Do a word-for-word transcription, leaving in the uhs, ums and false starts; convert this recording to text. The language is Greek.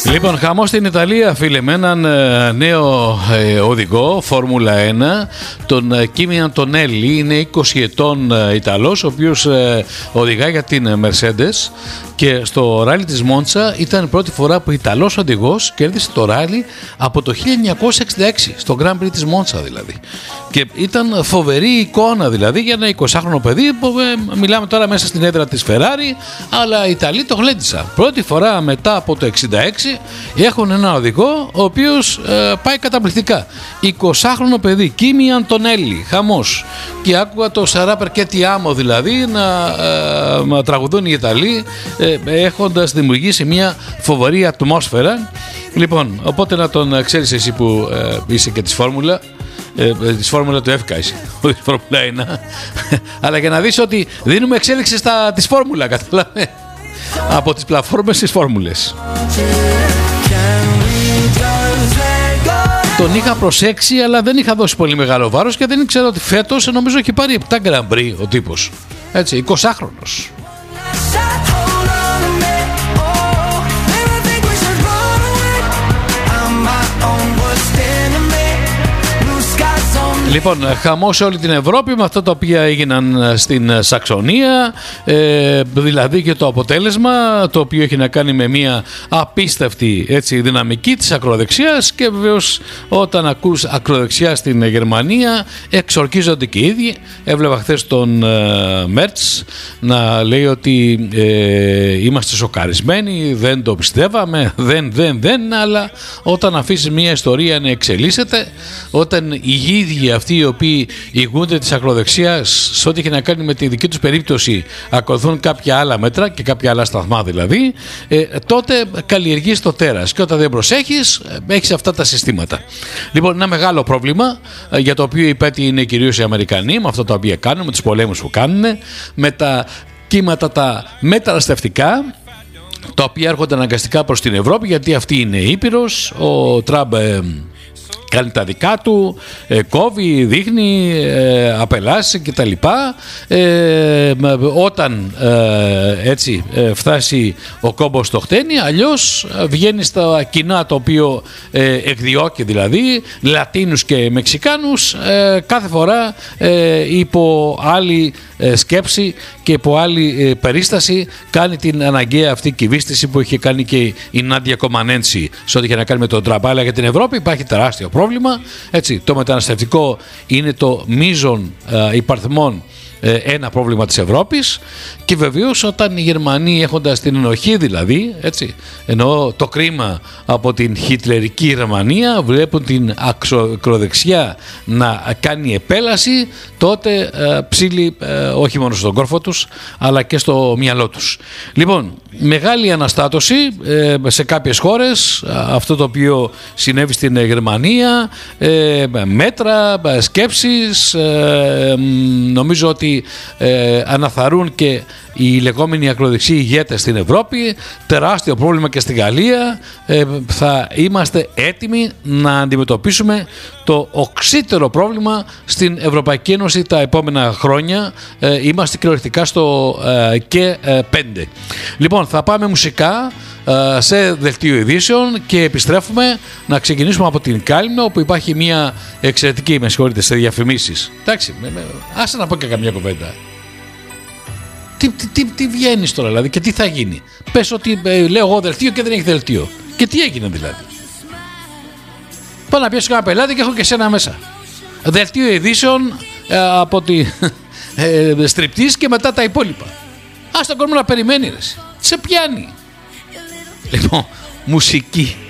Λοιπόν, χαμό στην Ιταλία, φίλε, με έναν ε, νέο ε, οδηγό Φόρμουλα ένα, τον ε, Κίμι Αντονέλη. Είναι είκοσι ετών ε, Ιταλός, ο οποίος ε, οδηγάει για την Mercedes, και στο ράλι της Μόντσα ήταν η πρώτη φορά που Ιταλός οδηγός κέρδισε το ράλι από το χίλια εννιακόσια εξήντα έξι, στο Grand Prix της Μόντσα δηλαδή. Και ήταν φοβερή εικόνα δηλαδή για ένα εικοσάχρονο παιδί, που ε, μιλάμε τώρα μέσα στην έδρα της Ferrari, αλλά οι Ιταλοί το γλέντισαν. Πρώτη φορά μετά από το εξήντα έξι έχουν ένα οδηγό ο οποίος ε, πάει καταπληκτικά. εικοσάχρονο παιδί, Κίμι Αντονέλη, χαμός. Και άκουγα το Σαράπερ και τι άμμο δηλαδή να, ε, να τραγουδούν οι Ιταλοί, ε, έχοντας δημιουργήσει μια φοβερή ατμόσφαιρα. Λοιπόν, οπότε να τον ξέρεις εσύ που ε, είσαι και της Φόρμουλα, ε, της Φόρμουλα του ΕΦΚΑ είσαι, όχι της Φόρμουλα ένα, αλλά για να δεις ότι δίνουμε εξέλιξη στα, της Φόρμουλα, καταλάβε, από τις πλατφόρμες στις Φόρμουλες. Τον είχα προσέξει, αλλά δεν είχα δώσει πολύ μεγάλο βάρος και δεν ήξερα ότι φέτος νομίζω έχει πάρει επτά Grand Prix ο τύπος. Έτσι, εικοσάχρονος. Λοιπόν, χαμό σε όλη την Ευρώπη με αυτά τα οποία έγιναν στην Σαξονία, ε, δηλαδή και το αποτέλεσμα το οποίο έχει να κάνει με μια απίστευτη έτσι, δυναμική της ακροδεξιάς, και βεβαίως όταν ακούς ακροδεξιά στην Γερμανία εξορκίζονται και οι ίδιοι. Έβλεπα χθες τον ε, Μέρτς να λέει ότι ε, είμαστε σοκαρισμένοι, δεν το πιστεύαμε, δεν, δεν, δεν, αλλά όταν αφήσεις μια ιστορία να εξελίσσεται, όταν οι ίδιοι αυτοί οι οποίοι ηγούνται της ακροδεξιάς σε ό,τι έχει να κάνει με τη δική τους περίπτωση ακολουθούν κάποια άλλα μέτρα και κάποια άλλα σταθμά δηλαδή, ε, τότε καλλιεργείς το τέρας, και όταν δεν προσέχεις έχεις αυτά τα συστήματα. Λοιπόν, ένα μεγάλο πρόβλημα ε, για το οποίο υπέτειοι είναι κυρίως οι Αμερικανοί, με αυτό τα οποία κάνουν, με τους πολέμους που κάνουν, με τα κύματα τα μεταναστευτικά, τα οποία έρχονται αναγκαστικά προς την Ευρώπη, γιατί αυτή είναι ήπειρος. Ο Τραμπ ε, κάνει τα δικά του, ε, κόβει, δείχνει, ε, απελάσει κτλ. Ε, όταν ε, έτσι ε, φτάσει ο κόμπος στο χτένι, αλλιώς βγαίνει στα κοινά το οποίο ε, εκδιώκει, δηλαδή Λατίνους και Μεξικάνους, ε, κάθε φορά ε, υπό άλλη ε, σκέψη και υπό άλλη ε, περίσταση κάνει την αναγκαία αυτή κυβίστηση που είχε κάνει και η Νάντια Κομανέντσι σε ό,τι είχε να κάνει με τον Τραμπ. Αλλά για την Ευρώπη υπάρχει τεράστιο πρόβλημα. Έτσι, το μεταναστευτικό είναι το μείζον ε, υπαριθμόν ε, ένα πρόβλημα της Ευρώπης, και βεβαίως όταν οι Γερμανοί, έχοντας την ενοχή δηλαδή, έτσι, εννοώ το κρίμα από την χιτλερική Γερμανία, βλέπουν την ακροδεξιά να κάνει επέλαση, τότε ε, ψήλει ε, όχι μόνο στον κόρφο τους αλλά και στο μυαλό τους. Λοιπόν, μεγάλη αναστάτωση ε, σε κάποιες χώρες, αυτό το οποίο συνέβη στην Γερμανία, ε, μέτρα, σκέψεις, ε, νομίζω ότι ε, αναθαρρούν και οι λεγόμενοι ακροδεξιοί ηγέτες στην Ευρώπη. Τεράστιο πρόβλημα και στη Γαλλία. Ε, θα είμαστε έτοιμοι να αντιμετωπίσουμε το οξύτερο πρόβλημα στην Ευρωπαϊκή Ένωση τα επόμενα χρόνια. Ε, είμαστε κυριολεκτικά στο ε, και ε, πέντε. Λοιπόν, θα πάμε μουσικά ε, σε δελτίο ειδήσεων και επιστρέφουμε να ξεκινήσουμε από την Κάλυμνο, όπου υπάρχει μια εξαιρετική, με συγχωρείτε, σε διαφημίσεις. Εντάξει, με, με, άσε να πω και καμιά κουβέντα. Τι, τι, τι, τι βγαίνεις τώρα δηλαδή και τι θα γίνει? Πες ότι ε, λέω εγώ δελτίο και δεν έχει δελτίο. Και τι έγινε δηλαδή? Πάω να πιέσω κανένα πελάτη και έχω και σένα μέσα. Δελτίο ειδήσεων ε, από τη ε, στριπτής και μετά τα υπόλοιπα. Ας τον κόσμο να περιμένει ρε. Σε πιάνει. Λοιπόν, μουσική.